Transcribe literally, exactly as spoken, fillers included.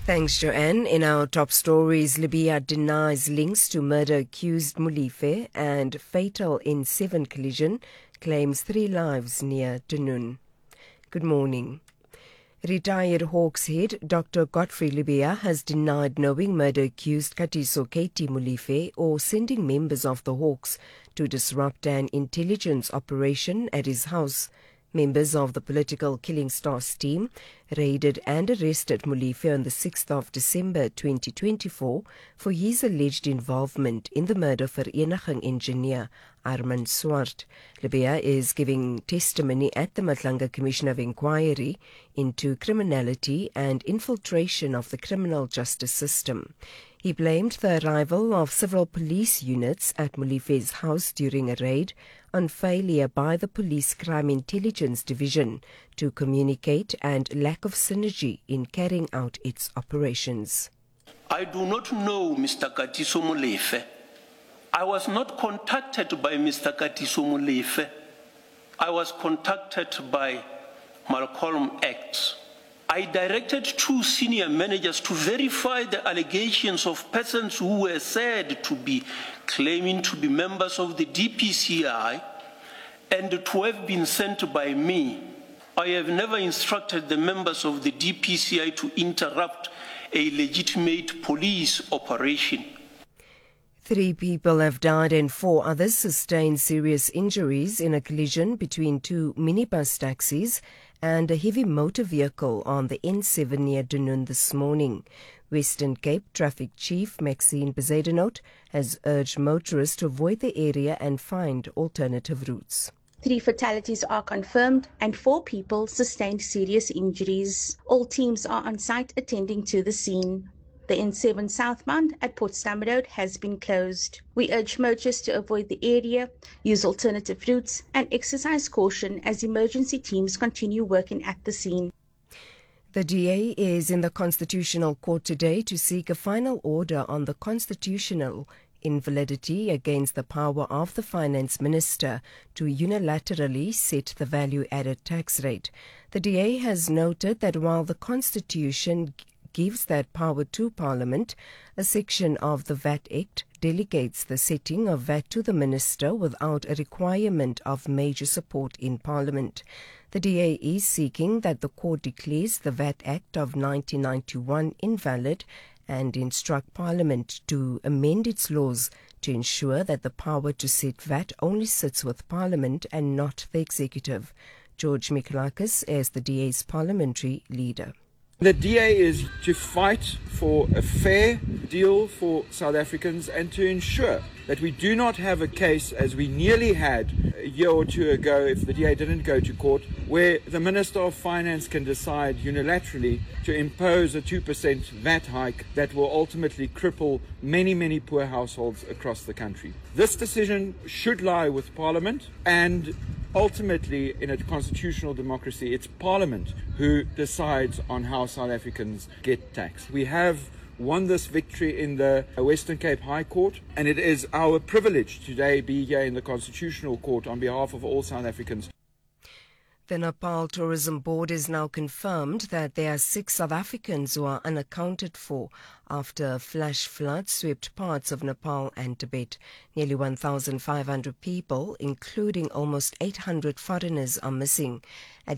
Thanks, Joanne. In our top stories, Libya denies links to murder-accused Molefe and fatal N seven collision, claims three lives near Dunoon. Good morning. Retired Hawks head Doctor Godfrey Libya has denied knowing murder-accused Katiso Katie Molefe or sending members of the Hawks to disrupt an intelligence operation at his house. Members of the political Killing Stars team raided and arrested Molefe on the sixth of December twenty twenty-four for his alleged involvement in the murder of vereniging engineer Armand Swart. Libya is giving testimony at the Matlanga Commission of Inquiry into criminality and infiltration of the criminal justice system. He blamed the arrival of several police units at Molefe's house during a raid on failure by the Police Crime Intelligence Division to communicate and lack of synergy in carrying out its operations. I do not know Mister Katiso Molefe. I was not contacted by Mister Katiso Molefe. I was contacted by Malcolm X. I directed two senior managers to verify the allegations of persons who were said to be claiming to be members of the D P C I and to have been sent by me. I have never instructed the members of the D P C I to interrupt a legitimate police operation. Three people have died and four others sustained serious injuries in a collision between two minibus taxis and a heavy motor vehicle on the N seven near Dunoon this morning. Western Cape Traffic Chief Maxine Bezuidenhout has urged motorists to avoid the area and find alternative routes. Three fatalities are confirmed and four people sustained serious injuries. All teams are on site attending to the scene. The N seven southbound at Port Stamford Road has been closed. We urge motorists to avoid the area, use alternative routes and exercise caution as emergency teams continue working at the scene. The D A is in the Constitutional Court today to seek a final order on the constitutional invalidity against the power of the Finance Minister to unilaterally set the value-added tax rate. The D A has noted that while the Constitution gives that power to Parliament, a section of the V A T Act delegates the setting of V A T to the Minister without a requirement of major support in Parliament. The D A is seeking that the court declares the V A T Act of nineteen ninety-one invalid and instruct Parliament to amend its laws to ensure that the power to set V A T only sits with Parliament and not the Executive. George Mikalakis is the D A's parliamentary leader. The D A is to fight for a fair deal for South Africans and to ensure that we do not have a case, as we nearly had a year or two ago if the D A didn't go to court, where the Minister of Finance can decide unilaterally to impose a two percent V A T hike that will ultimately cripple many, many poor households across the country. This decision should lie with Parliament, and ultimately, in a constitutional democracy, it's Parliament who decides on how South Africans get taxed. We have won this victory in the Western Cape High Court, and it is our privilege today be here in the Constitutional Court on behalf of all South Africans. The Nepal Tourism Board has now confirmed that there are six South Africans who are unaccounted for after a flash flood swept parts of Nepal and Tibet. Nearly one thousand five hundred people, including almost eight hundred foreigners, are missing. At